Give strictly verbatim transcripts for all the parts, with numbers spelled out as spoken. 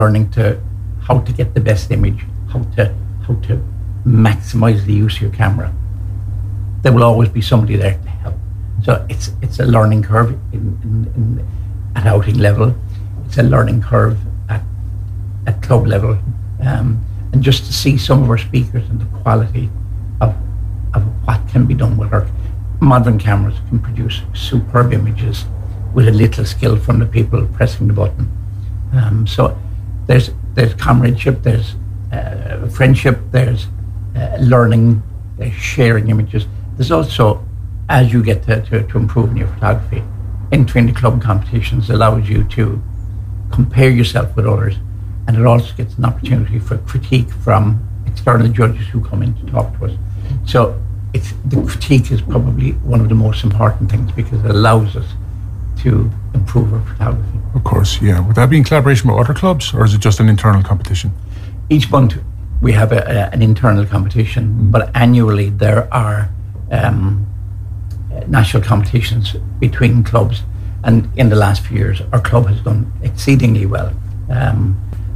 learning to how to get the best image, how to how to maximize the use of your camera. There will always be somebody there to help. So it's it's a learning curve in, in, in, at outing level. It's a learning curve at at club level, um, and just to see some of our speakers and the quality of of what can be done with our modern cameras can produce superb images with a little skill from the people pressing the button. Um, so there's there's comradeship, there's uh, friendship, there's uh, learning, there's sharing images. There's also, as you get to, to, to improve in your photography, entering the club competitions allows you to compare yourself with others, and it also gets an opportunity for critique from external judges who come in to talk to us. So it's the critique is probably one of the most important things because it allows us to improve our photography. Of course, yeah. Would that be in collaboration with other clubs, or is it just an internal competition? Each month we have a, a, an internal competition, mm. but annually there are um, national competitions between clubs. And in the last few years, our club has done exceedingly well. Um,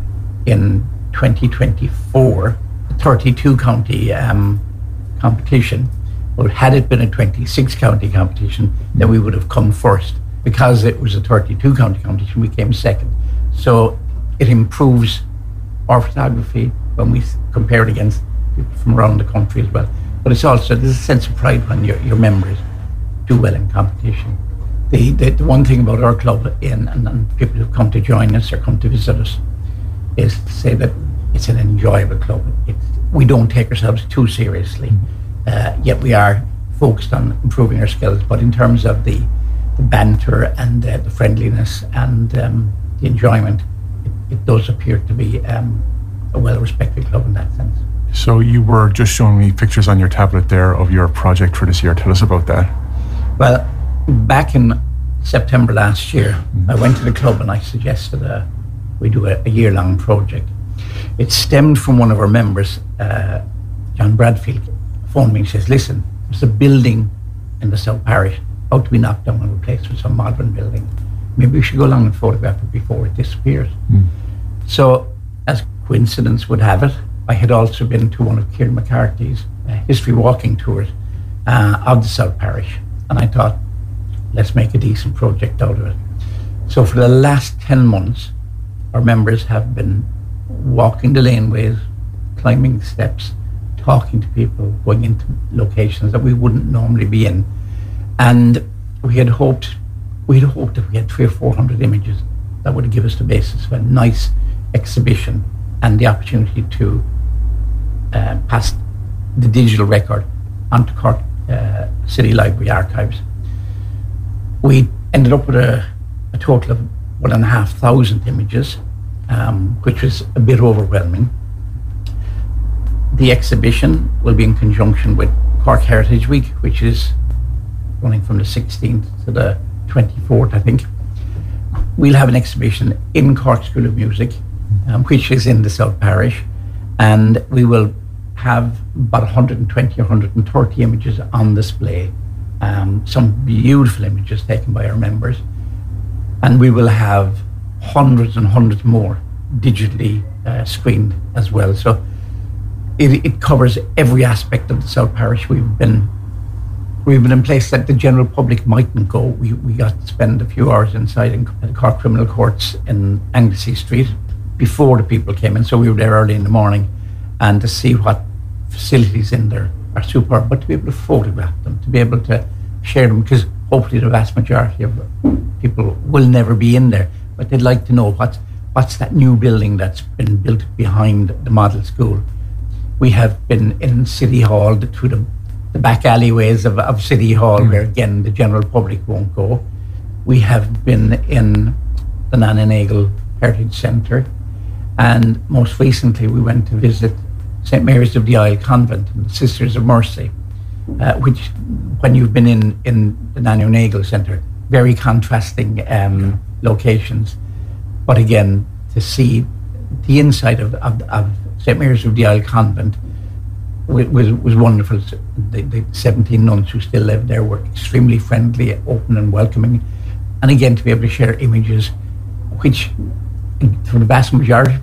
in twenty twenty-four, the thirty-two county um, competition, well, had it been a twenty-six county competition, then we would have come first. Because it was a thirty-two county competition, we came second. So it improves our photography when we compare it against people from around the country as well. But it's also, there's a sense of pride when your, your members do well in competition. The, the, the one thing about our club, in, and, and people who come to join us or come to visit us, is to say that it's an enjoyable club. It's, we don't take ourselves too seriously, uh, yet we are focused on improving our skills. But in terms of the the banter and uh, the friendliness and um, the enjoyment, it, it does appear to be um, a well-respected club in that sense. So you were just showing me pictures on your tablet there of your project for this year. Tell us about that. Well, back in September last year, mm-hmm. I went to the club and I suggested uh, we do a, a year-long project. It stemmed from one of our members, uh, John Bradfield, phoned me and says, listen, there's a building in the South Parish about to be knocked down and replaced with some modern building. Maybe we should go along and photograph it before it disappears. Mm. So, as coincidence would have it, I had also been to one of Kieran McCarthy's uh, history walking tours uh, of the South Parish, and I thought, let's make a decent project out of it. So for the last ten months, our members have been walking the laneways, climbing steps, talking to people, going into locations that we wouldn't normally be in. And we had hoped, we had hoped that we had three or four hundred images that would give us the basis of a nice exhibition and the opportunity to uh, pass the digital record onto Cork uh, City Library archives. We ended up with a, a total of one and a half thousand images, um, which was a bit overwhelming. The exhibition will be in conjunction with Cork Heritage Week, which is running from the sixteenth to the twenty-fourth, I think. We'll have an exhibition in Cork School of Music, um, which is in the South Parish, and we will have about one hundred twenty or one hundred thirty images on display, um, some beautiful images taken by our members, and we will have hundreds and hundreds more digitally uh, screened as well. So it, it covers every aspect of the South Parish. We've been We've been in places that the general public mightn't go. We we got to spend a few hours inside in the Cork Criminal Courts in Anglesey Street before the people came in. So we were there early in the morning, and to see what facilities in there are superb, but to be able to photograph them, to be able to share them, because hopefully the vast majority of people will never be in there, but they'd like to know what's, what's that new building that's been built behind the model school. We have been in City Hall, through the the back alleyways of, of City Hall, mm. where again the general public won't go. We have been in the Nannaneagle Heritage Centre, and most recently we went to visit Saint Mary's of the Isle Convent and the Sisters of Mercy, uh, which, when you've been in, in the Nannaneagle Centre, very contrasting um, locations. But again, to see the inside of, of, of Saint Mary's of the Isle Convent was was wonderful. The, the seventeen nuns who still lived there were extremely friendly, open and welcoming. And again, to be able to share images, which for the vast majority